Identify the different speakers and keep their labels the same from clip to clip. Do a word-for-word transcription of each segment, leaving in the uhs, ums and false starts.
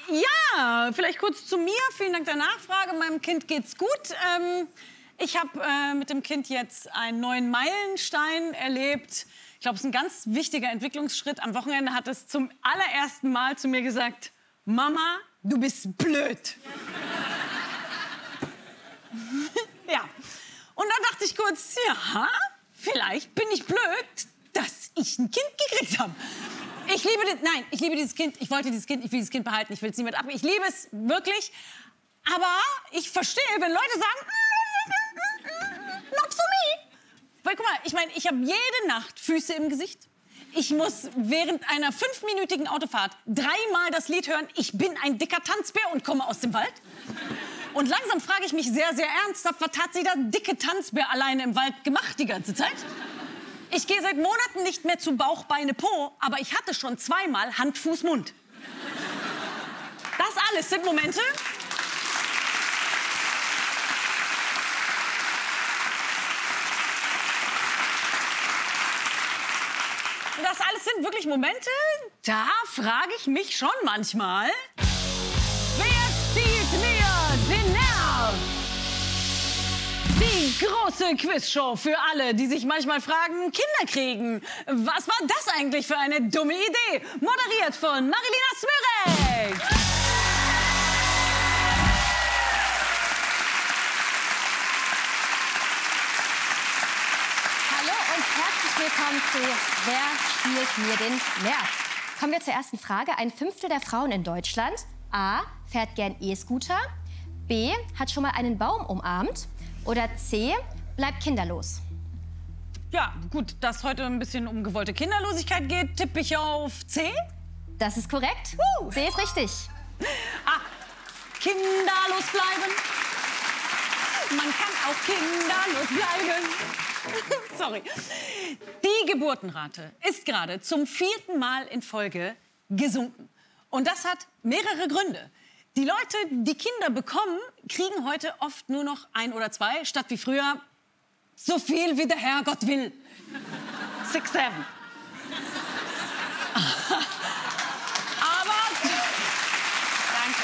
Speaker 1: ja, vielleicht kurz zu mir. Vielen Dank der Nachfrage. Meinem Kind geht's gut. Ähm, ich habe äh, mit dem Kind jetzt einen neuen Meilenstein erlebt. Ich glaube, es ist ein ganz wichtiger Entwicklungsschritt. Am Wochenende hat es zum allerersten Mal zu mir gesagt, Mama, du bist blöd. Ja. Und dann dachte ich kurz, ja, vielleicht bin ich blöd, dass ich ein Kind gekriegt habe. Ich liebe, nein, ich liebe dieses Kind. Ich wollte dieses Kind, ich will dieses Kind behalten. Ich will es niemand ab. Ich liebe es wirklich. Aber ich verstehe, wenn Leute sagen, not for me. Weil guck mal, ich meine, ich habe jede Nacht Füße im Gesicht. Ich muss während einer fünfminütigen Autofahrt dreimal das Lied hören. Ich bin ein dicker Tanzbär und komme aus dem Wald. Und langsam frage ich mich sehr, sehr ernsthaft, was hat sie da dicke Tanzbär alleine im Wald gemacht die ganze Zeit? Ich gehe seit Monaten nicht mehr zu Bauch, Beine, Po, aber ich hatte schon zweimal Hand, Fuß, Mund. Das alles sind Momente, das alles sind wirklich Momente, da frage ich mich schon manchmal, wer stiehlt mir den Nerv? Die große Quizshow für alle, die sich manchmal fragen, Kinder kriegen. Was war das eigentlich für eine dumme Idee? Moderiert von Marilina Smürek.
Speaker 2: Hallo und herzlich willkommen zu Wer stiehlt mir den Nerv? Kommen wir zur ersten Frage. Ein Fünftel der Frauen in Deutschland A. fährt gern E-Scooter, B. hat schon mal einen Baum umarmt oder C. bleibt kinderlos.
Speaker 1: Ja, gut, dass heute ein bisschen um gewollte Kinderlosigkeit geht, tippe ich auf C.
Speaker 2: Das ist korrekt.
Speaker 1: Uh.
Speaker 2: C ist richtig.
Speaker 1: Ah, kinderlos bleiben. Man kann auch kinderlos bleiben. Sorry. Die Geburtenrate ist gerade zum vierten Mal in Folge gesunken. Und das hat mehrere Gründe. Die Leute, die Kinder bekommen, kriegen heute oft nur noch ein oder zwei, statt wie früher so viel wie der Herrgott will. Six, seven. Aber danke.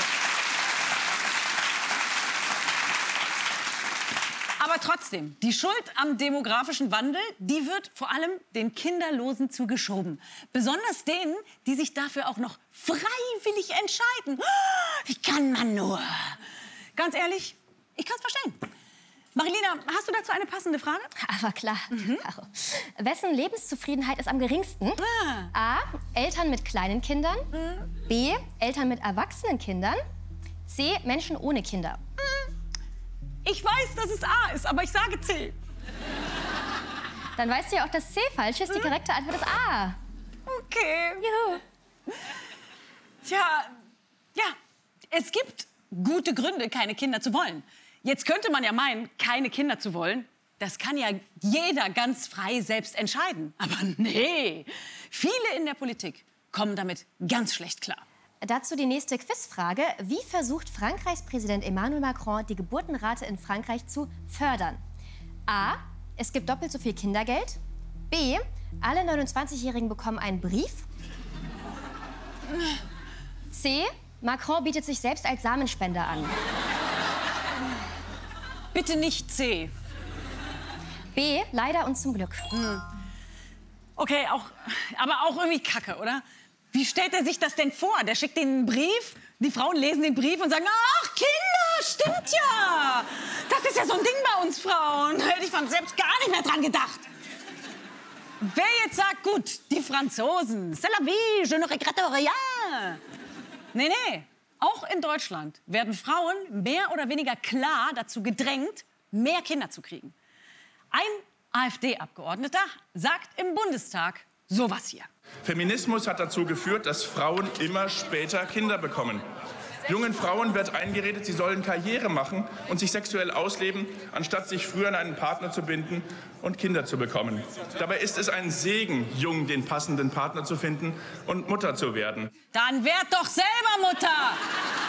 Speaker 1: Aber trotzdem, die Schuld am demografischen Wandel, die wird vor allem den Kinderlosen zugeschoben. Besonders denen, die sich dafür auch noch freiwillig entscheiden. Wie kann man nur? Ganz ehrlich, ich kann es verstehen. Marilina, hast du dazu eine passende Frage?
Speaker 2: Aber klar. Mhm. Wessen Lebenszufriedenheit ist am geringsten? Ah. A. Eltern mit kleinen Kindern. Mhm. B. Eltern mit erwachsenen Kindern. C. Menschen ohne Kinder.
Speaker 1: Ich weiß, dass es A ist, aber ich sage C.
Speaker 2: Dann weißt du ja auch, dass C falsch ist. Die korrekte Antwort ist A.
Speaker 1: Okay.
Speaker 2: Juhu.
Speaker 1: Tja, ja, es gibt gute Gründe, keine Kinder zu wollen. Jetzt könnte man ja meinen, keine Kinder zu wollen, das kann ja jeder ganz frei selbst entscheiden. Aber nee, viele in der Politik kommen damit ganz schlecht klar.
Speaker 2: Dazu die nächste Quizfrage. Wie versucht Frankreichs Präsident Emmanuel Macron, die Geburtenrate in Frankreich zu fördern? A. Es gibt doppelt so viel Kindergeld. B. Alle neunundzwanzigjährigen bekommen einen Brief. C. Macron bietet sich selbst als Samenspender an.
Speaker 1: Bitte nicht C.
Speaker 2: B. Leider und zum Glück.
Speaker 1: Hm. Okay, auch, aber auch irgendwie Kacke, oder? Wie stellt er sich das denn vor? Der schickt denen einen Brief, die Frauen lesen den Brief und sagen, ach, Kinder, stimmt ja. Das ist ja so ein Ding bei uns Frauen. Da hätte ich von selbst gar nicht mehr dran gedacht. Wer jetzt sagt, gut, die Franzosen, c'est la vie, je ne regrette rien. Nee, nee, auch in Deutschland werden Frauen mehr oder weniger klar dazu gedrängt, mehr Kinder zu kriegen. Ein AfD-Abgeordneter sagt im Bundestag sowas hier.
Speaker 3: Feminismus hat dazu geführt, dass Frauen immer später Kinder bekommen. Jungen Frauen wird eingeredet, sie sollen Karriere machen und sich sexuell ausleben, anstatt sich früher an einen Partner zu binden und Kinder zu bekommen. Dabei ist es ein Segen, jung den passenden Partner zu finden und Mutter zu werden.
Speaker 1: Dann werd doch selber Mutter!